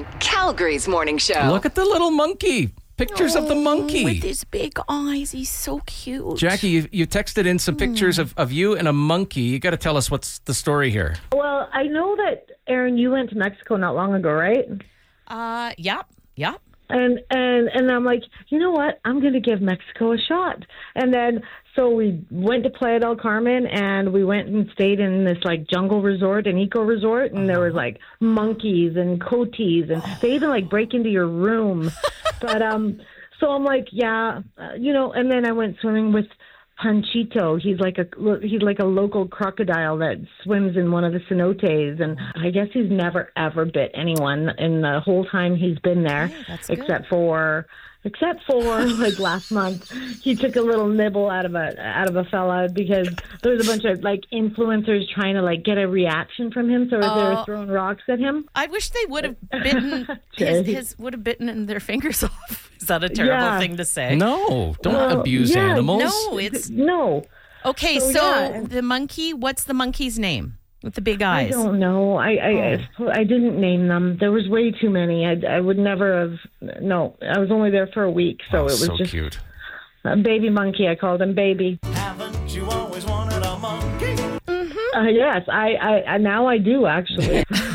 on Calgary's Morning Show. Look at the little monkey. Pictures of the monkey. With his big eyes. He's so cute. Jackie, you texted in some pictures of you and a monkey. You got to tell us what's the story here. Well, I know that, Aaron, you went to Mexico not long ago, right? Yeah. And I'm like, you know what? I'm going to give Mexico a shot. And then so we went to Playa del Carmen, and we went and stayed in this like jungle resort, an eco resort, and there was like monkeys and coatis, and they even like break into your room. But so I'm like, yeah, and then I went swimming with Panchito. He's like a local crocodile that swims in one of the cenotes, and I guess he's never ever bit anyone in the whole time he's been there, except for like last month he took a little nibble out of a fella because there was a bunch of like influencers trying to like get a reaction from him, so they were throwing rocks at him. I wish they would have bitten would have bitten their fingers off. Is that a terrible thing to say? No, don't abuse animals. No, it's no. Okay, so the monkey, what's the monkey's name with the big eyes? I don't know. I didn't name them. There was way too many. I would never have. No, I was only there for a week, so it was so just cute. A baby monkey. I called him Baby. Haven't you always wanted a monkey? Yes, I now I do actually.